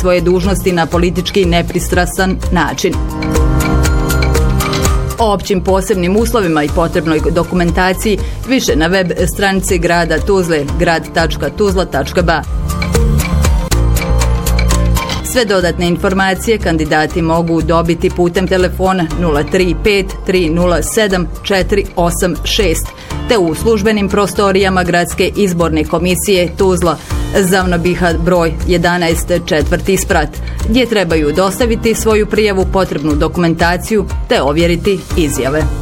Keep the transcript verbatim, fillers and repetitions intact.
svoje dužnosti na politički nepristrasan način. O općim posebnim uslovima i potrebnoj dokumentaciji više na web stranici grada Tuzle grad tačka tuzla tačka ba. Sve dodatne informacije kandidati mogu dobiti putem telefona nula tri pet tri nula sedam četiri osam šest te u službenim prostorijama Gradske izborne komisije Tuzla, Zavno Biha broj jedanaest četvrti sprat, gdje trebaju dostaviti svoju prijavu, potrebnu dokumentaciju te ovjeriti izjave.